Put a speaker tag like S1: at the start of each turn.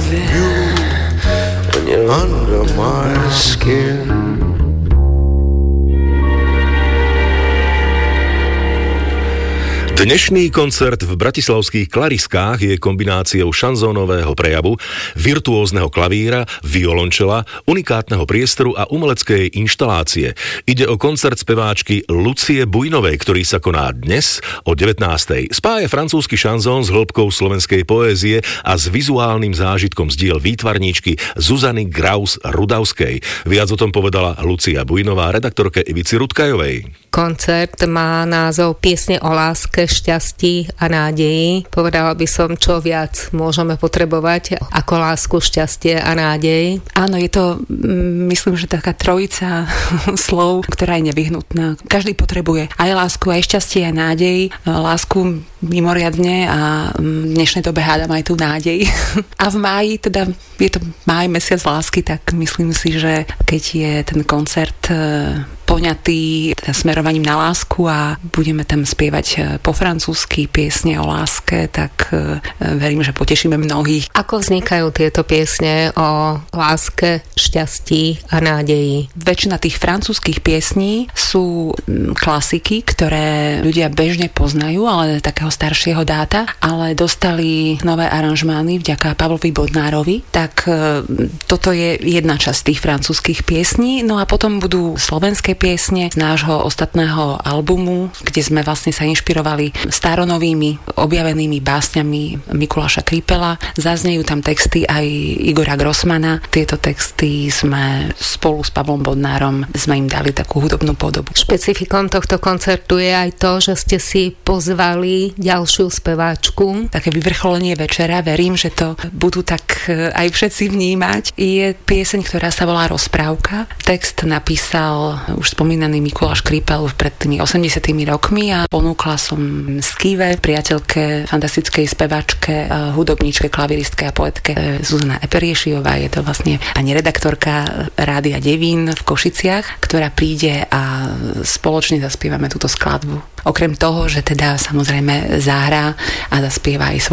S1: you when you're under my skin.
S2: Dnešný koncert v bratislavských Klariskách je kombináciou šanzónového prejavu, virtuózneho klavíra, violončela, unikátneho priestoru a umeleckej inštalácie. Ide o koncert speváčky Lucie Bujnovej, ktorý sa koná dnes o 19:00. Spája francúzsky šanzón s hĺbkou slovenskej poézie a s vizuálnym zážitkom z diel výtvarníčky Zuzany Graus-Rudavskej. Viac o tom povedala Lucia Bujnová redaktorke Ivici Rutkajovej.
S3: Koncert má názov Piesne o láske, šťastí a nádeji. Povedala by som, čo viac môžeme potrebovať ako lásku, šťastie a nádej.
S4: Áno, je to, myslím, že taká trojica slov, ktorá je nevyhnutná. Každý potrebuje aj lásku, aj šťastie, aj nádej. Lásku mimoriadne a v dnešnej dobe hádam aj tú nádej. A v máji, teda je to máj, mesiac lásky, tak myslím si, že keď je ten koncert poňatý teda smerovaním na lásku a budeme tam spievať po francúzsky piesne o láske, tak verím, že potešíme mnohých.
S3: Ako vznikajú tieto piesne o láske, šťastí a nádeji?
S4: Väčšina tých francúzskych piesní sú klasiky, ktoré ľudia bežne poznajú, ale takého staršieho dáta, ale dostali nové aranžmány vďaka Pavlovi Bodnárovi, tak toto je jedna časť tých francúzskych piesní, no a potom budú slovenské piesne z nášho ostatného albumu, kde sme vlastne sa inšpirovali staronovými objavenými básňami Mikuláša Kripela. Zaznejú tam texty aj Igora Grossmana. Tieto texty sme spolu s Pavlom Bodnárom sme im dali takú hudobnú podobu.
S3: Špecifikom tohto koncertu je aj to, že ste si pozvali ďalšiu speváčku.
S4: Také vyvrcholenie večera, verím, že to budú tak aj všetci vnímať. Je pieseň, ktorá sa volá Rozprávka. Text napísal už spomínaný Mikuláš Kripel pred tými 80 rokmi a ponúkla som Skive, priateľke, fantastickej speváčke, hudobníčke, klaviristke a poetke Zuzana Eperiešiová. Je to vlastne pani redaktorka Rádia Devín v Košiciach, ktorá príde a spoločne zaspievame túto skladbu. Okrem toho, že teda samozrejme zahrá a zaspieva aj